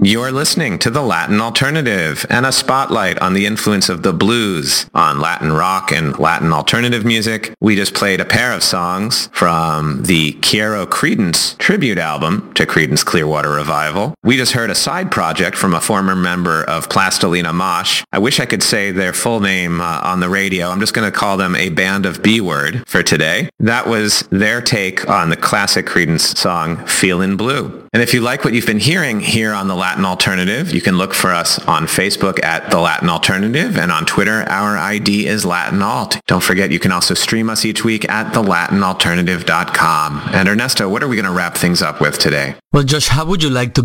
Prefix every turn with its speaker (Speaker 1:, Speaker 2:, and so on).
Speaker 1: You're listening to The Latin Alternative and a spotlight on the influence of the blues on Latin rock and Latin alternative music. We just played a pair of songs from the Quiero Creedence tribute album to Creedence Clearwater Revival. We just heard a side project from a former member of Plastilina Mosh. I wish I could say their full name on the radio. I'm just going to call them a band of B-word for today. That was their take on the classic Creedence song Feelin' Blue. And if you like what you've been hearing here on The Latin Alternative, you can look for us on Facebook at The Latin Alternative, and on Twitter, our ID is Latin Alt. Don't forget, you can also stream us each week at thelatinalternative.com. And Ernesto, what are we going to wrap things up with today?
Speaker 2: Well, Josh, how would you like to